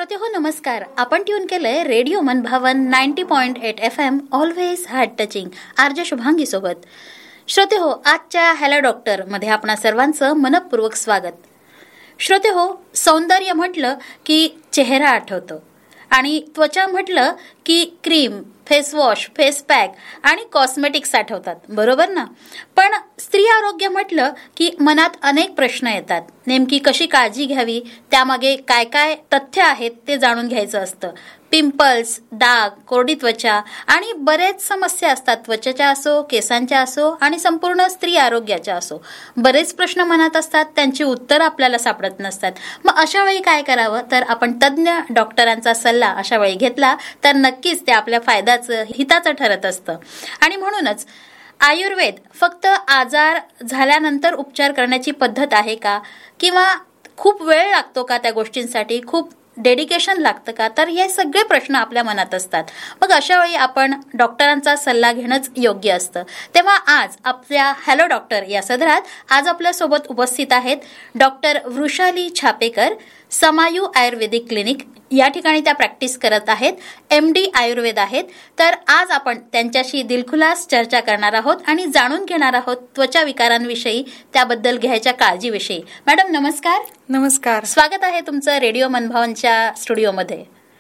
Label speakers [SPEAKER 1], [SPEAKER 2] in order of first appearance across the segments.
[SPEAKER 1] श्रोते हो नमस्कार. आपण ट्यून केलंय रेडिओ मनभावन 90.8 FM always heart touching RJ Shubhangi सोबत. श्रोते हो, आजच्या हॅलो डॉक्टर मध्ये आपणा सर्वांचं मनपूर्वक स्वागत. श्रोते हो, सौंदर्य म्हटलं की चेहरा आठवतो आणि त्वचा म्हटलं की cream, face wash, face pack आणि कॉस्मेटिक्स आठवतात, बरोबर ना? पण स्त्री आरोग्य म्हटलं की मनात अनेक प्रश्न येतात. नेमकी कशी काळजी घ्यावी, त्यामागे काय काय तथ्य आहेत ते जाणून घ्यायचं असतं. पिंपल्स, डाग, कोरडी त्वचा आणि बरेच समस्या असतात. त्वचेच्या असो, केसांच्या असो आणि संपूर्ण स्त्री आरोग्याच्या असो. बरेच प्रश्न मनात असतात, त्यांची उत्तर आपल्याला सापडत नसतात. मग अशा वेळी काय करावं? तर आपण तज्ज्ञ डॉक्टरांचा सल्ला अशा वेळी घेतला तर नक्कीच ते आपल्या फायद्याचं, हिताचं ठरत असतं. आणि म्हणूनच आयुर्वेद फक्त आजार झाल्यानंतर उपचार करण्याची पद्धत आहे का? किंवा खूप वेळ लागतो का त्या गोष्टींसाठी? खूप डेडिकेशन लागतं का? तर हे सगळे प्रश्न आपल्या मनात असतात. मग अशा वेळी आपण डॉक्टरांचा सल्ला घेणंच योग्य असतं. तेव्हा आज आपल्या हॅलो डॉक्टर या सदरात आज आपल्यासोबत उपस्थित आहेत डॉक्टर वृषाली छापेकर. समायू आयुर्वेदिक क्लिनिक या ठिकाणी त्या प्रॅक्टिस करत आहेत. MD आयुर्वेद आहेत. तर आज आपण त्यांच्याशी दिलखुलास चर्चा करणार आहोत आणि जाणून घेणार आहोत त्वचा विकारांविषयी, त्याबद्दल घ्यायच्या काळजीविषयी. मॅडम नमस्कार.
[SPEAKER 2] नमस्कार.
[SPEAKER 1] स्वागत आहे तुमचं रेडिओ मनभावनच्या स्टुडिओमध्ये.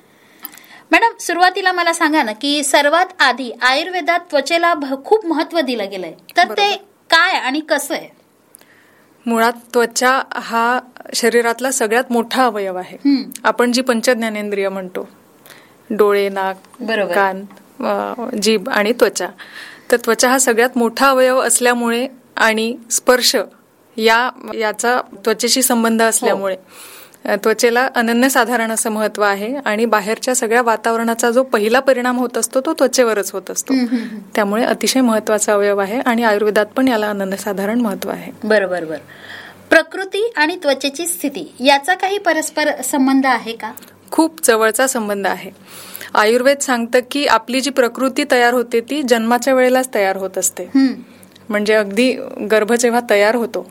[SPEAKER 1] मॅडम, सुरुवातीला मला सांगा ना की सर्वात आधी आयुर्वेदात त्वचेला खूप महत्व दिलं गेलंय, तर ते काय आणि कसं आहे?
[SPEAKER 2] मुळात त्वचा हा शरीरातला सगळ्यात मोठा अवयव आहे. आपण जी पंचज्ञानेंद्रिय म्हणतो, डोळे, नाक, कान, जीभ आणि त्वचा, तर त्वचा हा सगळ्यात मोठा अवयव असल्यामुळे आणि स्पर्श याचा त्वचेशी संबंध असल्यामुळे त्वचेला अनन्यसाधारण असं महत्व आहे. आणि बाहेरच्या सगळ्या वातावरणाचा जो पहिला परिणाम होत असतो तो त्वचेवरच होत असतो. त्यामुळे अतिशय महत्वाचा अवयव आहे आणि आयुर्वेदात पण याला अनन्यसाधारण महत्व आहे.
[SPEAKER 1] बरोबर. प्रकृती आणि त्वचेची स्थिती याचा काही परस्पर संबंध आहे का?
[SPEAKER 2] खूप जवळचा संबंध आहे. आयुर्वेद सांगतं की आपली जी प्रकृती तयार होते ती जन्माच्या वेळेलाच तयार होत असते. म्हणजे अगदी गर्भ जेव्हा तयार होतो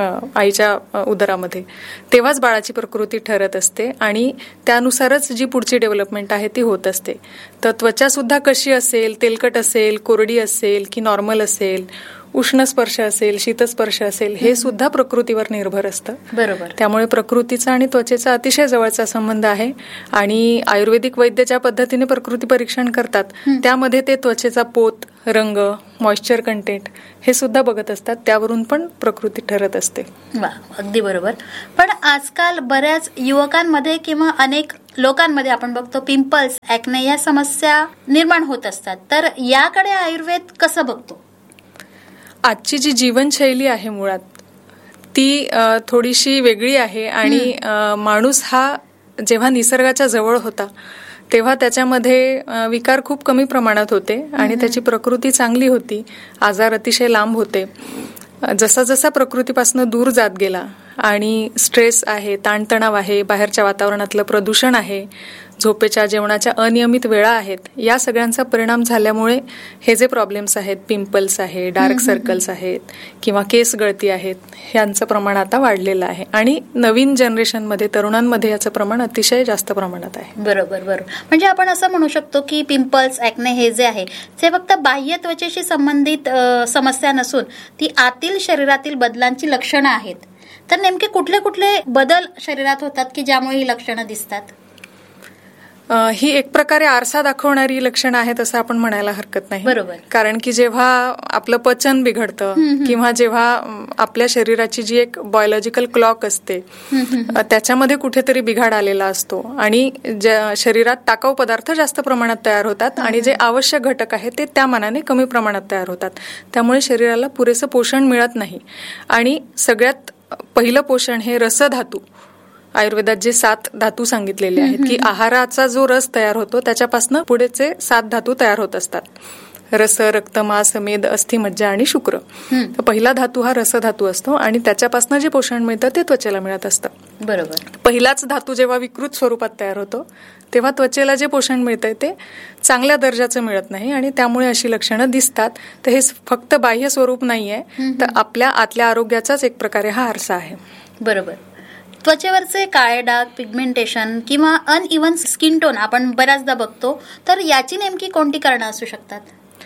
[SPEAKER 2] आईच्या उदरामध्ये, तेव्हाच बाळाची प्रकृती ठरत असते आणि त्यानुसारच जी पुढची डेव्हलपमेंट आहे ती होत असते. तर त्वचा सुद्धा कशी असेल, तेलकट असेल, कोरडी असेल की नॉर्मल असेल, उष्ण स्पर्श असेल, शीतस्पर्श असेल, हे सुद्धा प्रकृतीवर निर्भर असतं.
[SPEAKER 1] बरोबर.
[SPEAKER 2] त्यामुळे प्रकृतीचा आणि त्वचेचा अतिशय जवळचा संबंध आहे. आणि आयुर्वेदिक वैद्य ज्या पद्धतीने प्रकृती परीक्षण करतात त्यामध्ये ते त्वचेचा पोत, रंग, मॉइश्चर कंटेंट हे सुद्धा बघत असतात. त्यावरून पण प्रकृती ठरत असते.
[SPEAKER 1] वा, अगदी बरोबर. पण आजकाल बऱ्याच युवकांमध्ये किंवा अनेक लोकांमध्ये आपण बघतो पिंपल्स, ॲक्ने या समस्या निर्माण होत असतात. तर याकडे आयुर्वेद कसं बघतो?
[SPEAKER 2] आजची जी जीवनशैली आहे मुळात ती थोडीशी वेगळी आहे. आणि माणूस हा जेव्हा निसर्गाच्या जवळ होता तेव्हा त्याच्यामध्ये विकार खूप कमी प्रमाणात होते आणि त्याची प्रकृती चांगली होती. आजार अतिशय लांब होते. जसा जसा प्रकृतीपासून दूर जात गेला आणि स्ट्रेस आहे, ताणतणाव आहे, बाहेरच्या वातावरणातलं प्रदूषण आहे, झोपेच्या, जेवणाच्या अनियमित वेळा आहेत, या सगळ्यांचा परिणाम झाल्यामुळे हे जे प्रॉब्लेम्स आहेत, पिंपल्स आहे, डार्क सर्कल्स आहेत किंवा केस गळती आहेत, यांचं प्रमाण आता वाढलेलं आहे. आणि नवीन जनरेशनमध्ये, तरुणांमध्ये याचं प्रमाण अतिशय जास्त प्रमाणात आहे.
[SPEAKER 1] बरोबर. म्हणजे आपण असं म्हणू शकतो की पिंपल्स, ॲक्ने हे जे आहे ते फक्त बाह्य त्वचेशी संबंधित समस्या नसून ती आतील शरीरातील बदलांची लक्षणं आहेत. तर नेमके कुठले कुठले बदल शरीरात होतात की ज्यामुळे ही लक्षणं दिसतात?
[SPEAKER 2] ही एक प्रकारे आरसा दाखवणारी लक्षणं आहेत असं आपण म्हणायला हरकत नाही.
[SPEAKER 1] बरोबर.
[SPEAKER 2] कारण की जेव्हा आपलं पचन बिघडतं किंवा जेव्हा आपल्या शरीराची जी एक बायोलॉजिकल क्लॉक असते त्याच्यामध्ये कुठेतरी बिघाड आलेला असतो आणि शरीरात टाकाऊ पदार्थ जास्त प्रमाणात तयार होतात आणि जे आवश्यक घटक आहेत ते त्या मानाने कमी प्रमाणात तयार होतात. त्यामुळे शरीराला पुरेसं पोषण मिळत नाही. आणि सगळ्यात पहिलं पोषण हे रसधातू, आयुर्वेदात जे 7 धातू सांगितलेले आहेत की आहाराचा जो रस तयार होतो त्याच्यापासून पुढेचे 7 धातू तयार होत असतात. रस, रक्त, मांस, मेद, अस्थि, मज्जा आणि शुक्र. तर पहिला धातू हा रसधातू असतो आणि त्याच्यापासून जे पोषण मिळतं ते त्वचेला मिळत असतं.
[SPEAKER 1] बरोबर.
[SPEAKER 2] पहिलाच धातू जेव्हा विकृत स्वरूपात तयार होतो तेव्हा त्वचेला जे पोषण मिळतंय ते चांगल्या दर्जाचं मिळत नाही आणि त्यामुळे अशी लक्षणं दिसतात. तर हे फक्त बाह्य स्वरूप नाहीये, तर आपल्या आतल्या आरोग्याचाच एक प्रकारे हा आरसा आहे.
[SPEAKER 1] बरोबर. त्वचेवरचे काळे डाग, पिगमेंटेशन किंवा अनइव्हन स्किन टोन आपण बऱ्याचदा बघतो, तर याची नेमकी कोणती कारणं असू शकतात?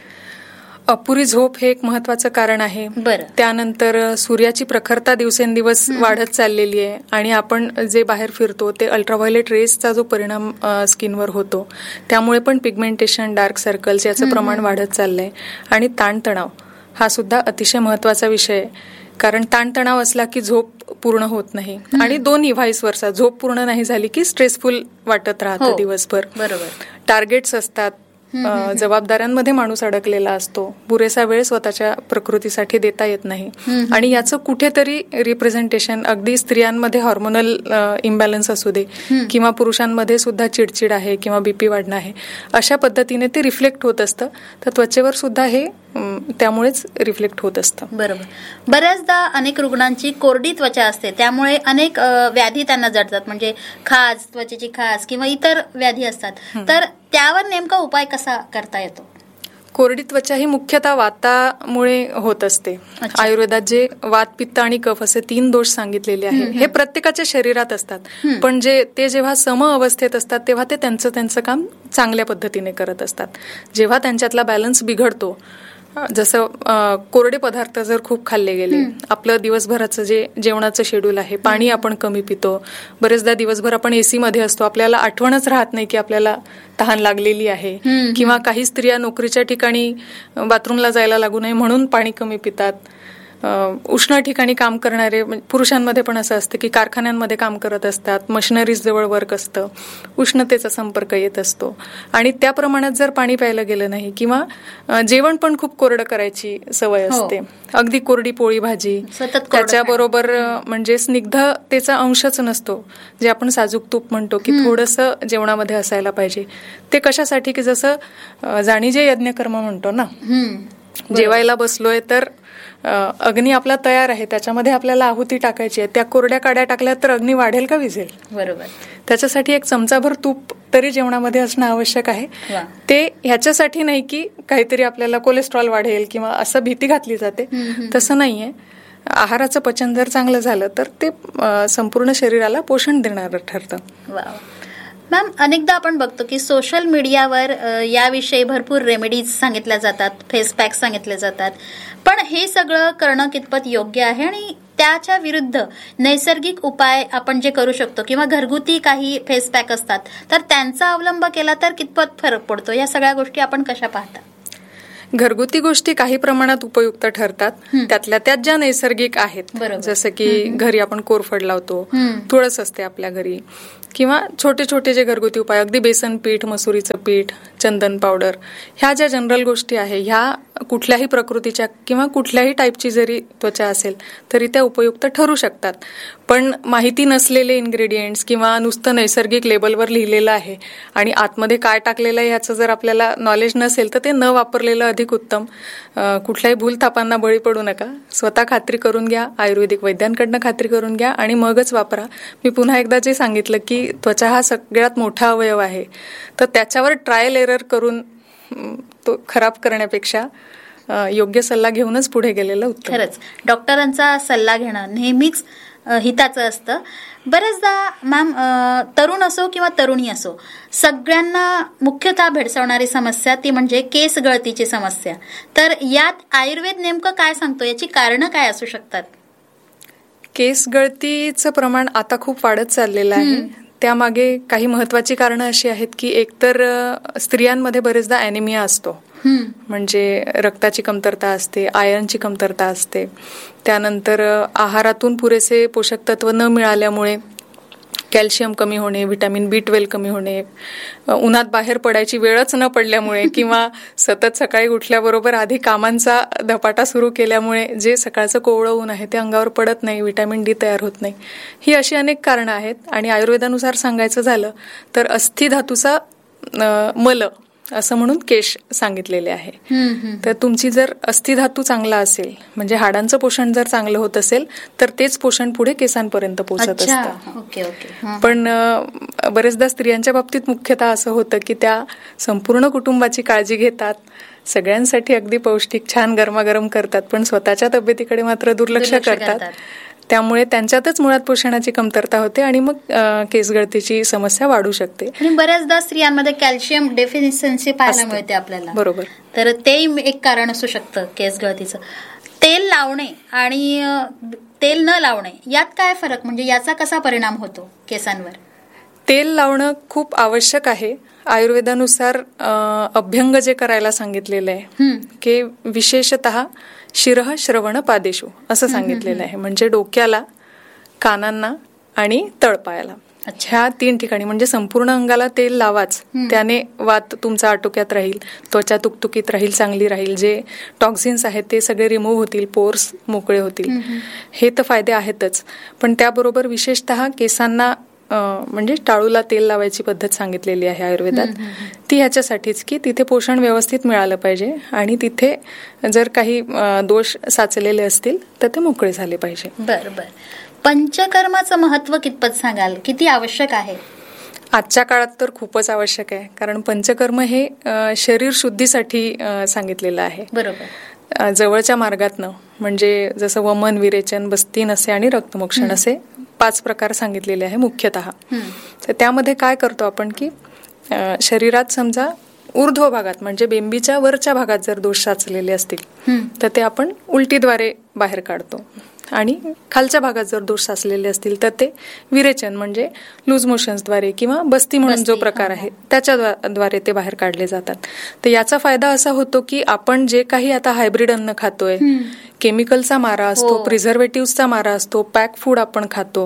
[SPEAKER 2] अपुरी झोप हे एक महत्वाचं कारण आहे.
[SPEAKER 1] बरं.
[SPEAKER 2] त्यानंतर सूर्याची प्रखरता दिवसेंदिवस वाढत चाललेली आहे आणि आपण जे बाहेर फिरतो ते अल्ट्राव्हायोलेट रेजचा जो परिणाम स्किनवर होतो त्यामुळे पण पिगमेंटेशन, डार्क सर्कल्स याचं प्रमाण वाढत चाललंय. आणि ताणतणाव हा सुद्धा अतिशय महत्वाचा विषय आहे, कारण ताणतणाव असला की झोप पूर्ण होत नाही आणि दोन्ही व्हाईस वर्सा, झोप पूर्ण नाही झाली की स्ट्रेसफुल वाटत राहतं दिवसभर.
[SPEAKER 1] बरोबर.
[SPEAKER 2] टार्गेट्स असतात, जबाबदाऱ्यांमध्ये माणूस अडकलेला असतो, पुरेसा वेळ स्वतःच्या प्रकृतीसाठी देता येत नाही आणि याचं कुठेतरी रिप्रेझेंटेशन अगदी स्त्रियांमध्ये हॉर्मोनल इम्बॅलन्स असू दे किंवा पुरुषांमध्ये सुद्धा चिडचिड आहे किंवा बीपी वाढणं आहे, अशा पद्धतीने ते रिफ्लेक्ट होत असतं. तर त्वचेवर सुद्धा हे त्यामुळेच रिफ्लेक्ट होत असतं.
[SPEAKER 1] बरोबर. बऱ्याचदा अनेक रुग्णांची कोरडी त्वचा असते, त्यामुळे अनेक व्याधी त्यांना जडतात, म्हणजे खाज, त्वचेची खाज किंवा इतर व्याधी असतात. तर त्यावर नेमका उपाय कसा करता येतो?
[SPEAKER 2] कोरडी त्वचा ही मुख्यतः वातामुळे होत असते. आयुर्वेदात जे वात, पित्त आणि कफ असे 3 दोष सांगितलेले आहे, हे प्रत्येकाच्या शरीरात असतात, पण ते जेव्हा सम अवस्थेत असतात तेव्हा ते त्यांचं काम चांगल्या पद्धतीने करत असतात. जेव्हा त्यांच्यातला बॅलन्स बिघडतो, जसं कोरडे पदार्थ जर खूप खाल्ले गेले, आपलं दिवसभराचं जे जेवणाचं शेड्यूल आहे, पाणी आपण कमी पितो, बरेचदा दिवसभर आपण एसी मध्ये असतो, आपल्याला आठवणच राहत नाही की आपल्याला तहान लागलेली आहे, किंवा काही स्त्रिया नोकरीच्या ठिकाणी बाथरूमला जायला लागू नये म्हणून पाणी कमी पितात. उष्ण ठिकाणी काम करणारे पुरुषांमध्ये पण असं असतं की कारखान्यांमध्ये काम करत असतात, मशिनरीज जवळ वर्क असतं, उष्णतेचा संपर्क येत असतो आणि त्या प्रमाणात जर पाणी प्यायला गेलं नाही किंवा जेवण पण खूप कोरडं करायची सवय असते, अगदी कोरडी पोळी भाजी, त्याच्याबरोबर म्हणजे स्निग्धतेचा अंशच नसतो, जे आपण साजूक तूप म्हणतो की थोडंसं जेवणामध्ये असायला पाहिजे. ते कशासाठी की जसं जाणीजे यज्ञकर्म म्हणतो ना, जेवायला बसलोय तर अग्नी आपला तयार आहे, त्याच्यामध्ये आपल्याला आहुती टाकायची आहे, त्या कोरड्या काड्या टाकल्या तर अग्नी वाढेल का विझेल? बरोबर. त्याच्यासाठी एक चमचाभर तूप तरी जेवणामध्ये असणं आवश्यक आहे. ते ह्याच्यासाठी नाही की काहीतरी आपल्याला कोलेस्ट्रॉल वाढेल किंवा असं भीती घातली जाते, तसं नाहीये. आहाराचं पचन जर चांगलं झालं तर ते संपूर्ण शरीराला पोषण देणारं ठरतं.
[SPEAKER 1] मॅम, अनेकदा आपण बघतो की सोशल मीडियावर याविषयी भरपूर रेमेडीज सांगितल्या जातात, फेस पॅक सांगितले जातात, पण हे सगळं करणं कितपत योग्य आहे आणि त्याच्या विरुद्ध नैसर्गिक उपाय आपण जे करू शकतो किंवा घरगुती काही फेस पॅक असतात, तर त्यांचा अवलंब केला तर कितपत फरक पडतो? या सगळ्या गोष्टी आपण कशा पाहता?
[SPEAKER 2] घरगुती गोष्टी काही प्रमाणात उपयुक्त ठरतात, त्यातल्या त्यात ज्या नैसर्गिक आहेत, जसं की घरी आपण कोरफड लावतो, तुळस असते आपल्या घरी, किंवा छोटे छोटे जे घरगुती उपाय, अगदी बेसन पीठ, मसुरीचं पीठ, चंदन पावडर, ह्या ज्या जनरल गोष्टी आहे, ह्या कुठल्याही प्रकृतीच्या किंवा कुठल्याही टाईपची जरी त्वचा असेल तरी त्या उपयुक्त ठरू शकतात. पण माहिती नसलेले इन्ग्रेडियंट्स किंवा नुसतं नैसर्गिक लेबलवर लिहिलेलं आहे आणि आतमध्ये काय टाकलेलं आहे याचं जर आपल्याला नॉलेज नसेल तर ते न वापरलेलं अधिक उत्तम. कुठल्याही भूलथापांना बळी पडू नका, स्वतः खात्री करून घ्या, आयुर्वेदिक वैद्यांकडनं खात्री करून घ्या आणि मगच वापरा. मी पुन्हा एकदा जे सांगितलं की त्वचा हा सगळ्यात मोठा अवयव आहे, तर त्याच्यावर ट्रायल एरर करून तो खराब करण्यापेक्षा योग्य सल्ला घेऊनच पुढे गेलेलं उत्तम.
[SPEAKER 1] खरंच डॉक्टरांचा सल्ला घेणं नेहमीच हिताचं असतं. बरेचदा मॅम, तरुण असो किंवा तरुणी असो, सगळ्यांना मुख्यतः भेडसावणारी समस्या ती म्हणजे केस गळतीची समस्या. तर यात आयुर्वेद नेमकं काय सांगतो? याची कारणं काय असू शकतात?
[SPEAKER 2] केस गळतीचं प्रमाण आता खूप वाढत चाललेलं आहे. त्यामागे काही महत्वाची कारणं अशी आहेत की एकतर स्त्रियांमध्ये बरेचदा ॲनिमिया असतो, म्हणजे रक्ताची कमतरता असते, आयर्नची कमतरता असते. त्यानंतर आहारातून पुरेसे पोषक तत्व न मिळाल्यामुळे कॅल्शियम कमी होणे, व्हिटॅमिन B12 कमी होणे, उन्हात बाहेर पडायची वेळच न पडल्यामुळे किंवा सतत सकाळी उठल्याबरोबर आधी कामांचा धपाटा सुरू केल्यामुळे जे सकाळचं कोवळं ऊन आहे ते अंगावर पडत नाही, व्हिटॅमिन D तयार होत नाही. ही अशी अनेक कारणं आहेत. आणि आयुर्वेदानुसार सांगायचं झालं तर अस्थि धातूचा मल असं म्हणून केश सांगितलेले आहे. तर तुमची जर अस्थिधातू चांगला असेल, म्हणजे हाडांचं पोषण जर चांगलं होत असेल तर तेच पोषण पुढे केसांपर्यंत पोहोचत असतं. पण बरेचदा स्त्रियांच्या बाबतीत मुख्यतः असं होतं की त्या संपूर्ण कुटुंबाची काळजी घेतात, सगळ्यांसाठी अगदी पौष्टिक छान गरमागरम करतात, पण स्वतःच्या तब्येतीकडे मात्र दुर्लक्ष करतात. त्यामुळे त्यांच्यातच मुळात पोषणाची कमतरता होते आणि मग केसगळतीची समस्या वाढू शकते.
[SPEAKER 1] आणि बऱ्याचदा स्त्रियांमध्ये कॅल्शियम डेफिशियन्सी पाहायला मिळते आपल्याला.
[SPEAKER 2] बरोबर.
[SPEAKER 1] तर ते एक कारण असू शकतं केसगळतीचं. तेल लावणे आणि तेल न लावणे यात काय फरक, म्हणजे याचा कसा परिणाम होतो केसांवर?
[SPEAKER 2] तेल लावणं खूप आवश्यक आहे. आयुर्वेदानुसार अभ्यंग जे करायला सांगितलेलं आहे की विशेषतः शिरः श्रवण पादेषु असं सांगितलेलं आहे. म्हणजे डोक्याला, कानांना आणि तळपायाला, ह्या 3 ठिकाणी म्हणजे संपूर्ण अंगाला तेल लावाच. त्याने वात तुमचा आटोक्यात राहील, त्वचा तुकतुकीत राहील, चांगली राहील, जे टॉक्झिन्स आहेत ते सगळे रिमूव्ह होतील, पोर्स मोकळे होतील. हे तर फायदे आहेतच, पण त्याबरोबर विशेषतः केसांना म्हणजे टाळूला तेल लावायची पद्धत सांगितलेली आहे आयुर्वेदात. ती ह्याच्यासाठीच की तिथे पोषण व्यवस्थित मिळालं पाहिजे आणि तिथे जर काही दोष साचलेले असतील तर ते मोकळे झाले पाहिजे.
[SPEAKER 1] बरं. पंचकर्माचं महत्व कितपत सांगाल? किती आवश्यक आहे?
[SPEAKER 2] आजच्या काळात तर खूपच आवश्यक आहे, कारण पंचकर्म हे शरीर शुद्धीसाठी सांगितलेलं आहे.
[SPEAKER 1] बरोबर.
[SPEAKER 2] जवळच्या मार्गातनं, म्हणजे जसं वमन, विरेचन, बस्तीन असे आणि रक्तमोक्षण असे 5 प्रकार सांगितलेले आहे मुख्यतः. तर त्यामध्ये काय करतो आपण की शरीरात समजा ऊर्ध्व भागात म्हणजे बेंबीच्या वरच्या भागात जर दोष साचलेले असतील तर ते आपण उलटीद्वारे बाहेर काढतो, आणि खालच्या भागात जर दोष साचलेले असतील तर ते विरेचन म्हणजे लूज मोशन्सद्वारे किंवा बस्ती म्हणून जो प्रकार आहे त्याच्याद्वारे ते बाहेर काढले जातात. तर याचा फायदा असा होतो की आपण जे काही आता हायब्रिड अन्न खातोय, केमिकलचा मारा असतो, प्रिझर्वेटिव्हचा मारा असतो, पॅक फूड आपण खातो,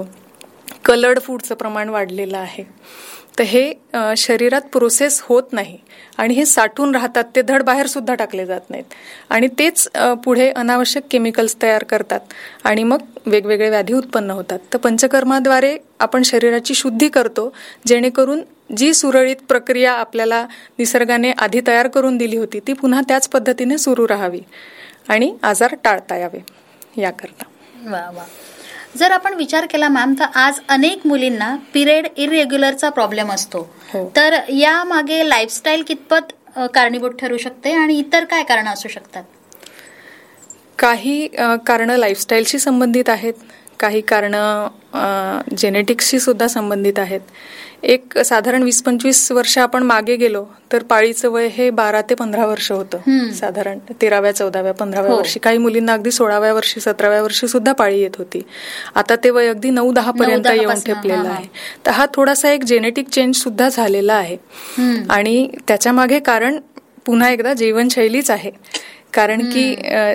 [SPEAKER 2] कलर्ड फूडचं प्रमाण वाढलेलं आहे, तर हे शरीरात प्रोसेस होत नाही आणि हे साठून राहतात. ते धड बाहेर सुद्धा टाकले जात नाहीत आणि तेच पुढे अनावश्यक केमिकल्स तयार करतात आणि मग वेगवेगळे व्याधी उत्पन्न होतात. तर पंचकर्माद्वारे आपण शरीराची शुद्धी करतो, जेणेकरून जी सुरळीत प्रक्रिया आपल्याला निसर्गाने आधी तयार करून दिली होती ती पुन्हा त्याच पद्धतीने सुरू राहावी आणि आजार टाळता यावे याकरता.
[SPEAKER 1] वा. जर आपण विचार केला मॅम, तर आज अनेक मुलींना पिरियड इरेग्युलरचा प्रॉब्लेम असतो. तर यामागे लाईफस्टाईल कितपत कारणीभूत ठरू शकते आणि इतर काय कारण असू शकतात?
[SPEAKER 2] काही कारणं लाईफस्टाईलशी संबंधित आहेत, काही कारणं जेनेटिक्सशी सुद्धा संबंधित आहेत. एक साधारण 20-25 वर्ष आपण मागे गेलो तर पाळीचं वय हे 12 ते 15 वर्ष होतं. साधारण 13व्या, 14व्या, 15व्या वर्षी, काही मुलींना अगदी 16व्या वर्षी, 17व्या वर्षी सुद्धा पाळी येत होती. आता ते वय अगदी 9-10 पर्यंत येऊन ठेपलेलं आहे. तर हा थोडासा एक जेनेटिक चेंज सुद्धा झालेला आहे आणि त्याच्या मागे कारण पुन्हा एकदा जीवनशैलीच आहे. कारण की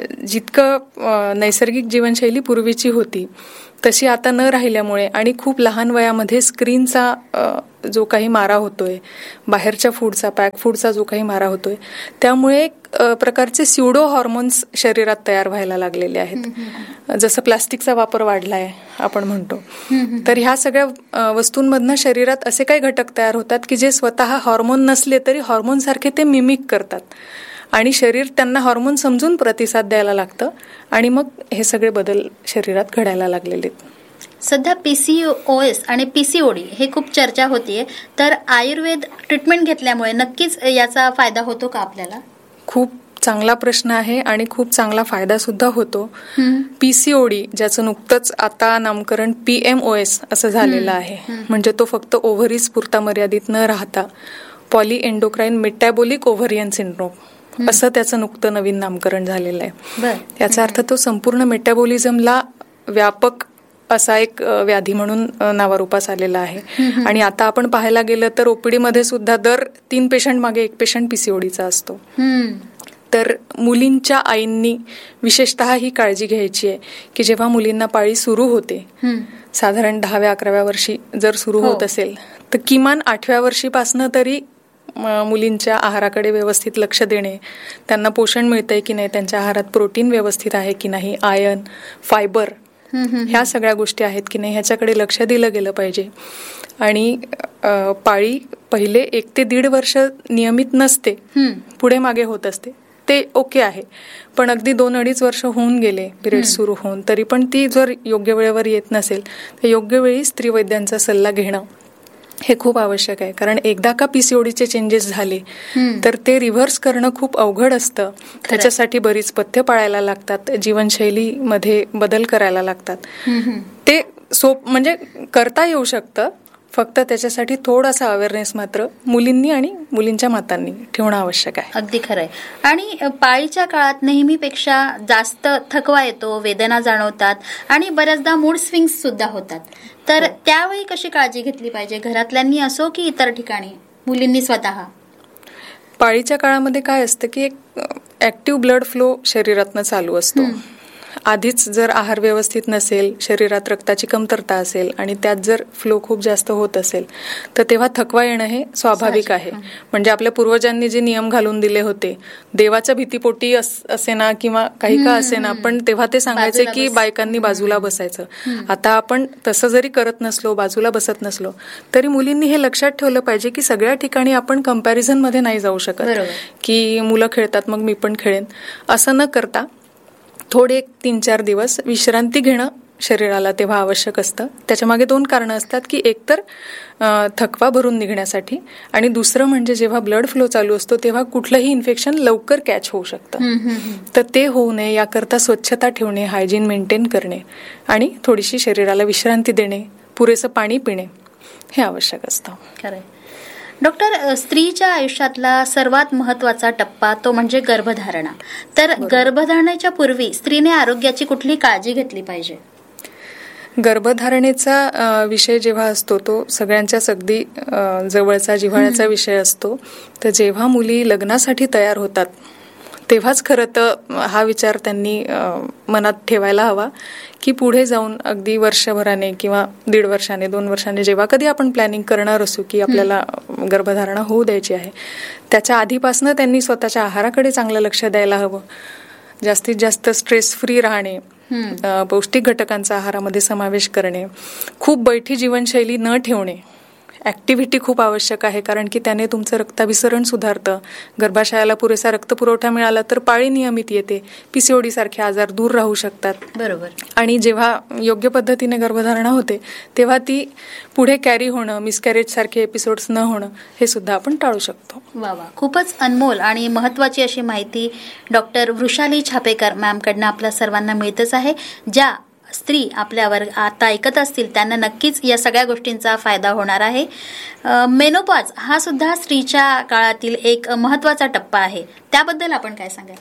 [SPEAKER 2] जितकं नैसर्गिक जीवनशैली पूर्वीची होती तशी आता न राहिल्यामुळे आणि खूप लहान वयामध्ये स्क्रीनचा जो काही मारा होतोय, बाहेरच्या फूडचा, पॅक फूडचा जो काही मारा होतोय, त्यामुळे एक प्रकारचे स्युडो हॉर्मोन्स शरीरात तयार व्हायला लागलेले आहेत. जसं प्लास्टिकचा वापर वाढलाय आपण म्हणतो, तर ह्या सगळ्या वस्तूंमधनं शरीरात असे काही घटक तयार होतात की जे स्वतः हॉर्मोन नसले तरी हॉर्मोन सारखे ते मिमिक करतात आणि शरीर त्यांना हॉर्मोन समजून प्रतिसाद द्यायला लागतं आणि मग हे सगळे बदल शरीरात घडायला लागलेले.
[SPEAKER 1] सध्या PCOS आणि PCOD हे खूप चर्चा होतीये, तर आयुर्वेद ट्रीटमेंट घेतल्यामुळे नक्कीच याचा फायदा होतो का आपल्याला?
[SPEAKER 2] खूप चांगला प्रश्न आहे आणि खूप चांगला फायदा सुद्धा होतो. PCOD ज्याचं नुकतंच आता नामकरण PMOS असं झालेलं आहे, म्हणजे तो फक्त ओव्हरीज पुरता मर्यादित न राहता पॉली एंडोक्राइन मेटॅबोलिक ओव्हरियन सिंड्रोम असं त्याचं नुकतं नवीन नामकरण झालेलं आहे. याचा अर्थ तो संपूर्ण मेटाबॉलिझमला व्यापक असा एक व्याधी म्हणून नावारूपास आलेला आहे. आणि आता आपण पाहायला गेलं तर OPD मध्ये सुद्धा दर 3 पेशंट मागे 1 पेशंट PCODचा असतो. तर मुलींच्या आईंनी विशेषतः ही काळजी घ्यायची आहे की जेव्हा मुलींना पाळी सुरू होते, साधारण 10व्या-11व्या वर्षी जर सुरू होत असेल तर किमान 8व्या वर्षीपासनं तरी मुलींच्या आहाराकडे व्यवस्थित लक्ष देणे, त्यांना पोषण मिळतंय की नाही, त्यांच्या आहारात प्रोटीन व्यवस्थित आहे की नाही, आयर्न, फायबर, ह्या सगळ्या गोष्टी आहेत की नाही, ह्याच्याकडे लक्ष दिलं गेलं पाहिजे. आणि पाळी पहिले 1 ते 1.5 वर्ष नियमित नसते, पुढे मागे होत असते, ते ओके आहे. पण अगदी 2-2.5 वर्ष होऊन गेले पिरियड सुरू होऊन, तरी पण ती जर योग्य वेळेवर येत नसेल तर योग्य वेळी स्त्रीवैद्यांचा सल्ला घेणं हे खूप आवश्यक आहे. कारण एकदा का पीसीओडीचे चेंजेस झाले तर ते रिव्हर्स करणं खूप अवघड असतं. त्याच्यासाठी बरीच पथ्य पाळायला लागतात, जीवनशैलीमध्ये बदल करायला लागतात. ते म्हणजे करता येऊ शकतं, फक्त त्याच्यासाठी थोडासा अवेअरनेस मात्र मुलींनी आणि मुलींच्या मातांनी ठेवणं आवश्यक आहे.
[SPEAKER 1] अगदी खरंय. आणि पाळीच्या काळात नेहमीपेक्षा जास्त थकवा येतो, वेदना जाणवतात आणि बऱ्याचदा मूड स्विंग्स सुद्धा होतात. तर त्यावेळी कशी काळजी घेतली पाहिजे, घरातल्यांनी असो की इतर ठिकाणी, मुलींनी स्वतः?
[SPEAKER 2] पाळीच्या काळामध्ये काय असतं की एक ऍक्टिव्ह ब्लड फ्लो शरीरातनं चालू असतो. आधीच जर आहार व्यवस्थित नसेल, शरीरात रक्ताची कमतरता असेल आणि त्यात जर फ्लो खूप जास्त होत असेल तर तेव्हा थकवा येणं हे स्वाभाविक आहे. म्हणजे आपल्या पूर्वजांनी जे नियम घालून दिले होते, देवाच्या भीतीपोटी असेना किंवा काही का असेना, पण तेव्हा ते सांगायचे की बायकांनी बाजूला बसायचं. आता आपण तसं जरी करत नसलो, बाजूला बसत नसलो, तरी मुलींनी हे लक्षात ठेवलं पाहिजे की सगळ्या ठिकाणी आपण कंपॅरिझन मध्ये नाही जाऊ शकत की मुलं खेळतात मग मी पण खेळेन. असं न करता थोडे 3-4 दिवस विश्रांती घेणं शरीराला तेव्हा आवश्यक असतं. त्याच्या मागे 2 कारणं असतात की एकतर थकवा भरून निघण्यासाठी, आणि दुसरं म्हणजे जेव्हा ब्लड फ्लो चालू असतो तेव्हा कुठलंही इन्फेक्शन लवकर कॅच होऊ शकतं. तर ते होऊ नये याकरता स्वच्छता ठेवणे, हायजीन मेंटेन करणे आणि थोडीशी शरीराला विश्रांती देणे, पुरेसं पाणी पिणे हे आवश्यक असतं.
[SPEAKER 1] खरंय. डॉक्टर, स्त्रीच्या आयुष्यातला सर्वात महत्वाचा टप्पा तो म्हणजे गर्भधारणा. तर गर्भधारणेच्या पूर्वी स्त्रीने आरोग्याची कुठली काळजी घेतली पाहिजे?
[SPEAKER 2] गर्भधारणेचा विषय जेव्हा असतो तो सगळ्यांच्याच अगदी जवळचा, जिव्हाळ्याचा विषय असतो. तर जेव्हा मुली लग्नासाठी तयार होतात तेव्हाच खरं तर हा विचार त्यांनी मनात ठेवायला हवा की पुढे जाऊन अगदी वर्षभराने किंवा 1.5 वर्षाने 2 वर्षाने जेव्हा कधी आपण प्लॅनिंग करणार असू की आपल्याला गर्भधारणा होऊ द्यायची आहे, त्याच्या आधीपासून त्यांनी स्वतःच्या आहाराकडे चांगलं लक्ष द्यायला हवं. जास्तीत जास्त स्ट्रेस फ्री राहणे, पौष्टिक घटकांचा आहारामध्ये समावेश करणे, खूप बैठी जीवनशैली न ठेवणे, ऍक्टिव्हिटी खूप आवश्यक आहे. कारण की त्याने तुमचं रक्ताभिसरण सुधारतं, गर्भाशयाला पुरेसा रक्तपुरवठा मिळाला तर पाळी नियमित येते, पीसीओडी सारखे आजार दूर राहू शकतात.
[SPEAKER 1] बरोबर. आणि
[SPEAKER 2] जेव्हा योग्य पद्धतीने गर्भधारणा होते तेव्हा ती पुढे कॅरी होणं, मिसकॅरेज सारखे एपिसोड्स न होणं हे सुद्धा आपण टाळू शकतो.
[SPEAKER 1] वा, खूपच अनमोल आणि महत्वाची अशी माहिती डॉक्टर वृषाली छापेकर मॅमकडनं आपल्या सर्वांना मिळतच आहे. ज्या स्त्री आपल्यावर आता ऐकत असतील त्यांना नक्कीच या सगळ्या गोष्टींचा फायदा होणार आहे. मेनोपॉज हा सुद्धा स्त्रीच्या काळातील एक महत्वाचा टप्पा आहे, त्याबद्दल आपण काय सांगाल?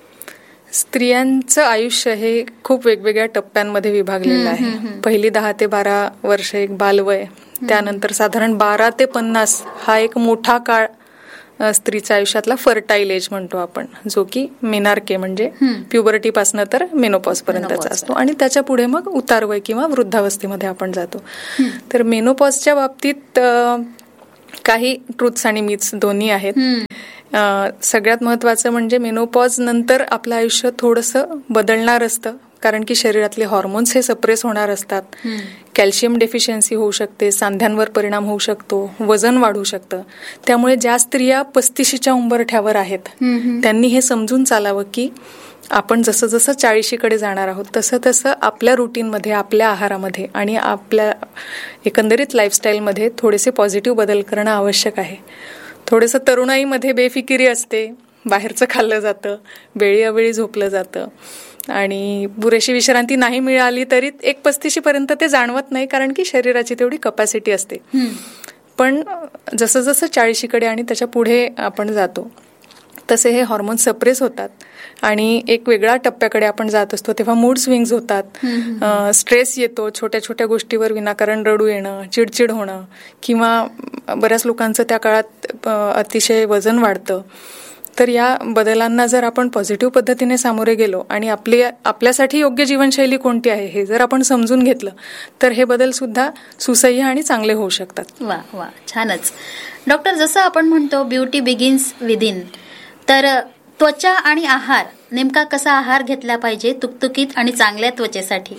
[SPEAKER 2] स्त्रियांचं आयुष्य हे खूप वेगवेगळ्या टप्प्यांमध्ये विभागलेलं आहे. पहिली 10 ते 12 वर्ष एक बालवय, त्यानंतर साधारण 12 ते 50 हा एक मोठा काळ स्त्रीच्या आयुष्यातला फर्टाईल एज म्हणतो आपण, जो की मेनार्के म्हणजे प्युबर्टी पासून तर मेनोपॉज पर्यंतचा असतो, आणि त्याच्या पुढे मग उतारवय किंवा वृद्धावस्थेमध्ये आपण जातो. तर मेनोपॉजच्या बाबतीत काही ट्रुथ्स आणि मिथ्स दोन्ही आहेत. सगळ्यात महत्वाचं म्हणजे मेनोपॉज नंतर आपलं आयुष्य थोडंसं बदलणार असतं, कारण की शरीरातले हॉर्मोन्स हे सप्रेस होणार असतात, कॅल्शियम डेफिशियन्सी होऊ शकते, सांध्यांवर परिणाम होऊ शकतो, वजन वाढू शकतं. त्यामुळे ज्या स्त्रिया 35च्या उंबरठ्यावर आहेत त्यांनी हे समजून चालावं की आपण जसं जसं 40कडे जाणार आहोत तसं तसं आपल्या रुटीनमध्ये, आपल्या आहारामध्ये आणि आपल्या एकंदरीत लाईफस्टाईलमध्ये थोडेसे पॉझिटिव्ह बदल करणं आवश्यक आहे. थोडंसं तरुणाईमध्ये बेफिकिरी असते, बाहेरचं खाल्लं जातं, वेळी अवेळी झोपलं जातं आणि पुरेशी विश्रांती नाही मिळाली तरी एक 35 पर्यंत ते जाणवत नाही, कारण की शरीराची तेवढी कपॅसिटी असते. पण जसं जसं 40कडे आणि त्याच्या पुढे आपण जातो तसे हे हॉर्मोन सप्रेस होतात आणि एक वेगळ्या टप्प्याकडे आपण जात असतो. तेव्हा मूड स्विंग्स होतात, स्ट्रेस येतो, छोट्या छोट्या गोष्टीवर विनाकारण रडू येणं, चिडचिड होणं, किंवा बऱ्याच लोकांचं त्या काळात अतिशय वजन वाढतं. तर या बदलांना जर आपण पॉझिटिव्ह पद्धतीने सामोरे गेलो आणि आपल्यासाठी योग्य जीवनशैली कोणती आहे हे जर आपण समजून घेतलं तर हे बदल सुद्धा सुसह्य आणि चांगले होऊ शकतात.
[SPEAKER 1] वा वा, छानच. डॉक्टर, जसं आपण म्हणतो ब्युटी बिगिन्स विदिन, तर त्वचा आणि आहार, नेमका कसा आहार घेतला पाहिजे तुकतुकीत आणि चांगल्या त्वचेसाठी?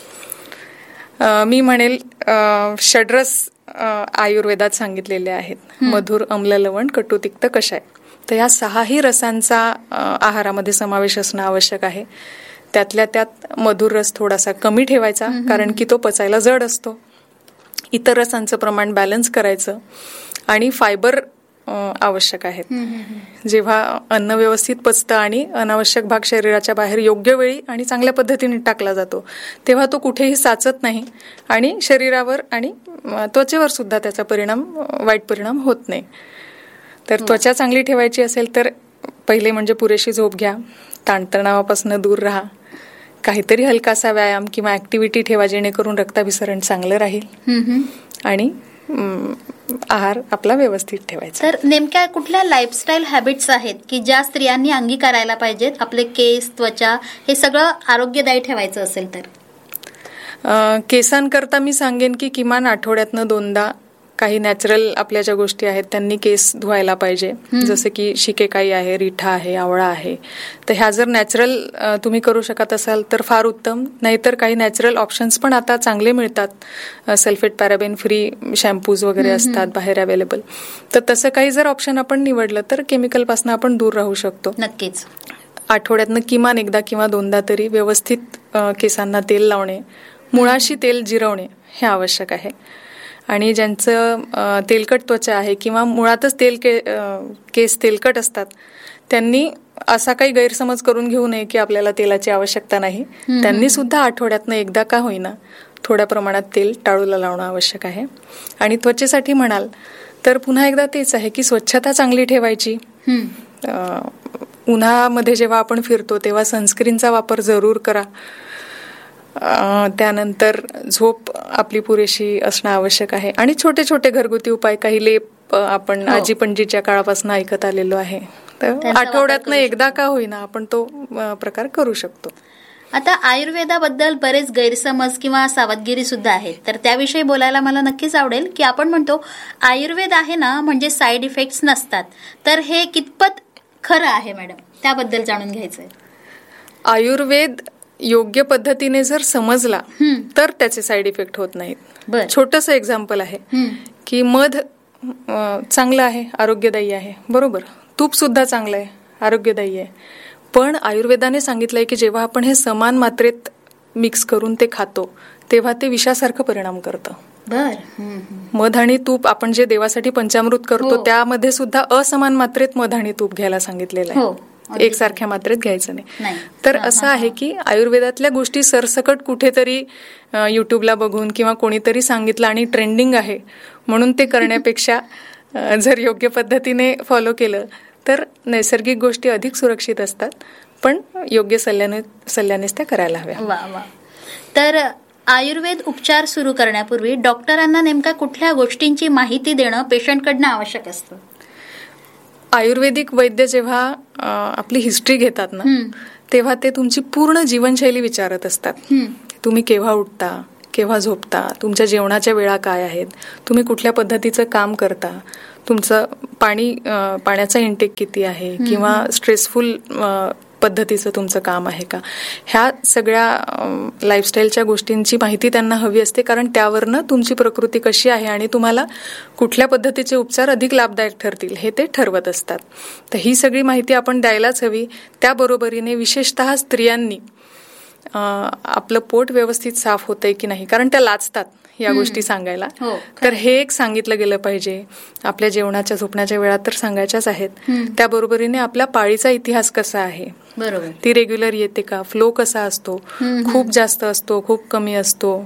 [SPEAKER 2] मी म्हणेल षड्रस आयुर्वेदात सांगितलेले आहेत, मधुर, आम्ल, लवण, कटू, तिक्त, कषाय. तर या 6ही रसांचा आहारामध्ये समावेश असणं आवश्यक आहे. त्यातल्या त्यात मधुर रस थोडासा कमी ठेवायचा, कारण की तो पचायला जड असतो. इतर रसांचं प्रमाण बॅलन्स करायचं आणि फायबर आवश्यक आहेत. जेव्हा अन्न व्यवस्थित पचतं आणि अनावश्यक भाग शरीराच्या बाहेर योग्य वेळी आणि चांगल्या पद्धतीने टाकला जातो तेव्हा तो कुठेही साचत नाही आणि शरीरावर आणि त्वचेवर सुद्धा त्याचा वाईट परिणाम होत नाही. तर त्वचा चांगली ठेवायची असेल तर पहिले म्हणजे पुरेशी झोप घ्या, ताणतणावापासून दूर राहा, काहीतरी हलकासा व्यायाम किंवा ऍक्टिव्हिटी ठेवा जेणेकरून रक्ताभिसरण चांगलं राहील आणि आहार आपला व्यवस्थित ठेवायचा.
[SPEAKER 1] तर नेमक्या कुठल्या लाईफस्टाईल हॅबिट्स आहेत की ज्या स्त्रियांनी अंगीकारायला पाहिजेत आपले केस, त्वचा हे सगळं आरोग्यदायी ठेवायचं असेल तर?
[SPEAKER 2] केसांकरता मी सांगेन की किमान आठवड्यातनं 2दा काही नॅचरल आपल्या ज्या गोष्टी आहेत त्यांनी केस धुवायला पाहिजे. जसं की शिकेकाई आहे, रिठा आहे, आवळा आहे. तर ह्या जर नॅचरल तुम्ही करू शकत असाल तर फार उत्तम. नाहीतर काही नॅचरल ऑप्शन्स पण आता चांगले मिळतात. सल्फेट पॅराबेन फ्री शॅम्पूज वगैरे असतात बाहेर अवेलेबल. तर तसं काही जर ऑप्शन आपण निवडलं तर केमिकलपासून आपण दूर राहू शकतो.
[SPEAKER 1] नक्कीच.
[SPEAKER 2] आठवड्यातनं किमान 1दा किंवा 2दा तरी व्यवस्थित केसांना तेल लावणे, मुळाशी तेल जिरवणे हे आवश्यक आहे. आणि ज्यांचं तेलकट त्वचा आहे किंवा मुळातच केस तेलकट असतात त्यांनी असा काही गैरसमज करून घेऊ नये की आपल्याला तेलाची आवश्यकता नाही. त्यांनी सुद्धा आठवड्यातनं 1दा का होईना थोड्या प्रमाणात तेल टाळूला लावणं आवश्यक आहे. आणि त्वचेसाठी म्हणाल तर पुन्हा एकदा तेच आहे की स्वच्छता चांगली ठेवायची. उन्हामध्ये जेव्हा आपण फिरतो तेव्हा सनस्क्रीनचा वापर जरूर करा. त्यानंतर झोप आपली पुरेशी असणं आवश्यक आहे. आणि छोटे छोटे घरगुती उपाय, काही लेप आपण आजी पणजीच्या काळापासून ऐकत आलेलो आहे. तर आठवड्यातनं 1दा का होईना आपण तो प्रकार करू शकतो.
[SPEAKER 1] आता आयुर्वेदाबद्दल बरेच गैरसमज किंवा सावधगिरी सुद्धा आहेत, तर त्याविषयी बोलायला मला नक्कीच आवडेल. की आपण म्हणतो आयुर्वेद आहे ना म्हणजे साईड इफेक्ट्स नसतात, तर हे कितपत खरं आहे मॅडम? त्याबद्दल जाणून घ्यायचंय.
[SPEAKER 2] आयुर्वेद योग्य पद्धतीने जर समजला तर त्याचे साईड इफेक्ट होत नाहीत. छोटंसं एक्झाम्पल आहे की मध चांगलं आहे, आरोग्यदायी आहे, बरोबर. तूप सुद्धा चांगलं आहे, आरोग्यदायी आहे. पण आयुर्वेदाने सांगितलंय की जेव्हा आपण हे समान मात्रेत मिक्स करून ते खातो तेव्हा ते विषासारखं परिणाम करतं. मध आणि तूप आपण जे देवासाठी पंचामृत करतो त्यामध्ये सुद्धा असमान मात्रेत मध आणि तूप घ्यायला सांगितलेलं आहे. एकसारख्या मात्रेत घ्यायचं नाही. तर असं आहे की आयुर्वेदातल्या गोष्टी सरसकट कुठेतरी युट्यूबला बघून किंवा कोणीतरी सांगितलं आणि ट्रेंडिंग आहे म्हणून ते करण्यापेक्षा जर योग्य पद्धतीने फॉलो केलं तर नैसर्गिक गोष्टी अधिक सुरक्षित असतात. पण योग्य सल्ल्यानेच त्या करायला हव्या.
[SPEAKER 1] तर आयुर्वेद उपचार सुरू करण्यापूर्वी डॉक्टरांना नेमका कुठल्या गोष्टींची माहिती देणं पेशंटकडनं आवश्यक असतं?
[SPEAKER 2] आयुर्वेदिक वैद्य जेव्हा आपली हिस्ट्री घेतात ना तेव्हा ते तुमची पूर्ण जीवनशैली विचारत असतात. तुम्ही केव्हा उठता, केव्हा झोपता, तुमच्या जेवणाच्या वेळा काय आहेत, तुम्ही कुठल्या पद्धतीचं काम करता, तुमचं पाण्याचा इंटेक किती आहे किंवा स्ट्रेसफुल पद्धतीचं तुमचं काम आहे का, ह्या सगळ्या लाईफस्टाईलच्या गोष्टींची माहिती त्यांना हवी असते. कारण त्यावरनं तुमची प्रकृती कशी आहे आणि तुम्हाला कुठल्या पद्धतीचे उपचार अधिक लाभदायक ठरतील हे ते ठरवत असतात. तर ही सगळी माहिती आपण द्यायलाच हवी. त्याबरोबरीने विशेषतः स्त्रियांनी आपलं पोट व्यवस्थित साफ होतंय की नाही, कारण त्या लाजतात या गोष्टी सांगायला. तर हे एक सांगितलं गेलं पाहिजे. आपल्या जेवणाच्या झोपण्याच्या वेळा तर सांगायच्याच आहेत. त्याबरोबरीने आपल्या पाळीचा इतिहास कसा आहे, ती रेग्युलर येते का, फ्लो कसा असतो, खूप जास्त असतो, खूप कमी असतो,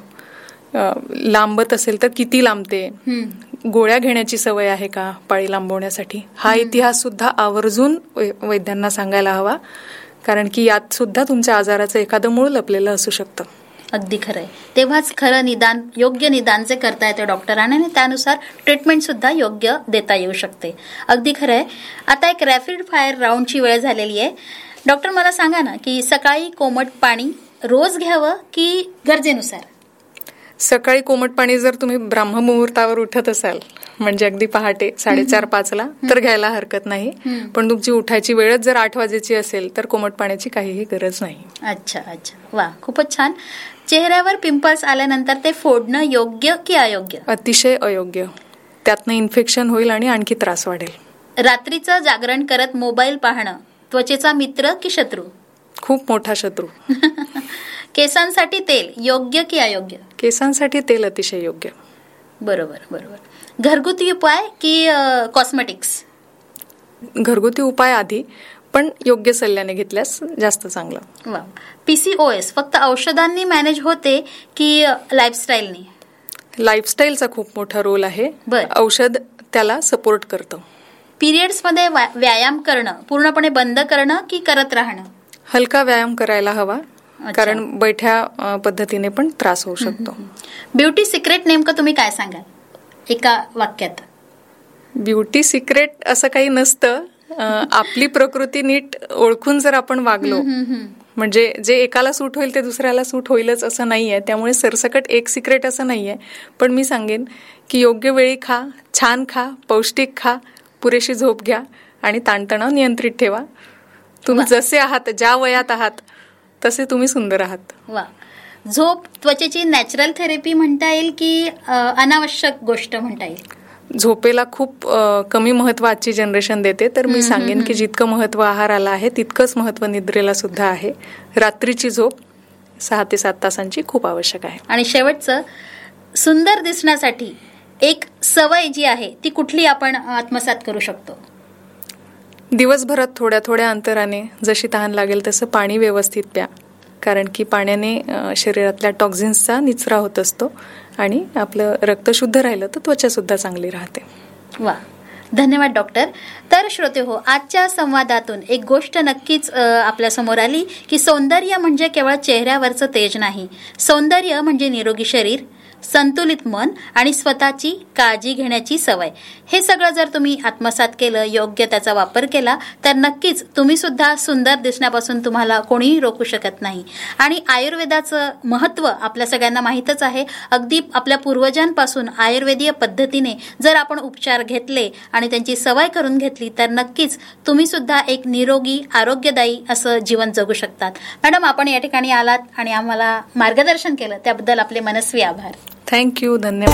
[SPEAKER 2] लांबत असेल तर किती लांबते, गोळ्या घेण्याची सवय आहे का पाळी लांबवण्यासाठी, हा इतिहास सुद्धा आवर्जून वैद्यांना सांगायला हवा. कारण की यात सुद्धा तुमच्या आजाराचं एखादं मूळ लपलेलं असू शकतं.
[SPEAKER 1] अगदी खरंय. तेव्हाच खरं निदान, योग्य निदान जे करता येते डॉक्टरांना आणि त्यानुसार ट्रीटमेंट सुद्धा योग्य देता येऊ शकते. अगदी खरंय. आता एक रॅपिड फायर राऊंडची वेळ झालेली आहे. डॉक्टर मला सांगा ना की सकाळी कोमट पाणी रोज घ्यावं की गरजेनुसार?
[SPEAKER 2] सकाळी कोमट पाणी जर तुम्ही ब्राह्ममुहूर्तावर उठत असाल म्हणजे अगदी पहाटे 4:30-5ला तर घ्यायला हरकत नाही. पण तुमची उठायची वेळच जर 8 वाजेची असेल तर कोमट पाण्याची काहीही गरज नाही.
[SPEAKER 1] अच्छा. वा, खूपच छान. चेहऱ्यावर पिंपल्स आल्यानंतर ते फोडणं योग्य की अयोग्य?
[SPEAKER 2] अतिशय अयोग्य. त्यातनं इन्फेक्शन होईल आणि आणखी त्रास वाढेल.
[SPEAKER 1] रात्रीचं जागरण करत मोबाईल पाहणं त्वचेचा मित्र की शत्रू?
[SPEAKER 2] खूप मोठा शत्रू.
[SPEAKER 1] केसांसाठी तेल योग्य की अयोग्य?
[SPEAKER 2] केसांसाठी तेल अतिशय योग्य.
[SPEAKER 1] बरोबर बरोबर. घरगुती उपाय की कॉस्मेटिक्स?
[SPEAKER 2] घरगुती उपाय आधी, पण योग्य सल्ल्याने घेतल्यास जास्त चांगलं.
[SPEAKER 1] वा. PCOS फक्त औषधांनी मॅनेज होते की लाईफस्टाईलनी?
[SPEAKER 2] लाईफस्टाईलचा खूप मोठा रोल आहे. औषध त्याला सपोर्ट करतं.
[SPEAKER 1] पिरियड्स मध्ये व्यायाम करणं पूर्णपणे बंद करणं की करत राहणं?
[SPEAKER 2] हलका व्यायाम करायला हवा, कारण बैठ्या पद्धतीने पण त्रास होऊ शकतो.
[SPEAKER 1] ब्युटी सिक्रेट नेमकं तुम्ही काय सांगाल एका वाक्यात?
[SPEAKER 2] ब्युटी सिक्रेट असं काही नसतं. आपली प्रकृती नीट ओळखून जर आपण वागलो, म्हणजे जे एकाला सूट होईल ते दुसऱ्याला सूट होईलच असं नाहीये. त्यामुळे सरसकट एक सिक्रेट असं नाहीये. पण मी सांगेन की योग्य वेळी खा, छान खा, पौष्टिक खा, पुरेशी झोप घ्या आणि ताणतणाव नियंत्रित ठेवा. तुम्ही जसे आहात, ज्या वयात आहात तसे तुम्ही सुंदर आहात.
[SPEAKER 1] वा. झोप त्वचेची नॅचरल थेरपी म्हणता येईल की अनावश्यक गोष्ट म्हणता येईल?
[SPEAKER 2] झोपेला खूप कमी महत्व आजची जनरेशन देते, तर मी सांगेन की जितकं महत्व आहाराला आहे तितकंच महत्व निद्रेला सुद्धा आहे. रात्रीची झोप 6 ते 7 तासांची खूप आवश्यक आहे.
[SPEAKER 1] आणि शेवटचं, सुंदर दिसण्यासाठी एक सवय जी आहे ती कुठली आपण आत्मसात करू शकतो?
[SPEAKER 2] दिवसभरात थोड्या थोड्या अंतराने जशी तहान लागेल तसं पाणी व्यवस्थित प्या, कारण की पाण्याने शरीरातल्या टॉक्झिन्सचा निचरा होत असतो आणि आपलं रक्त शुद्ध राहिलं तर त्वचा सुद्धा चांगली राहते.
[SPEAKER 1] वा. धन्यवाद डॉक्टर. तर श्रोते हो, आजच्या संवादातून एक गोष्ट नक्कीच आपल्या समोर आली की सौंदर्य म्हणजे केवळ चेहऱ्यावरचं तेज नाही. सौंदर्य म्हणजे निरोगी शरीर, संतुलित मन आणि स्वतःची काळजी घेण्याची सवय. हे सगळं जर तुम्ही आत्मसात केलं, योग्य त्याचा वापर केला, तर नक्कीच तुम्ही सुद्धा सुंदर दिसण्यापासून तुम्हाला कोणीही रोखू शकत नाही. आणि आयुर्वेदाचं महत्त्व आपल्या सगळ्यांना माहीतच आहे. अगदी आपल्या पूर्वजांपासून आयुर्वेदीय पद्धतीने जर आपण उपचार घेतले आणि त्यांची सवय करून घेतली तर नक्कीच तुम्ही सुद्धा एक निरोगी, आरोग्यदायी असं जीवन जगू शकतात. मॅडम, आपण या ठिकाणी आलात आणि आम्हाला मार्गदर्शन केलं त्याबद्दल आपले मनस्वी आभार.
[SPEAKER 2] थँक्यू. धन्यवाद.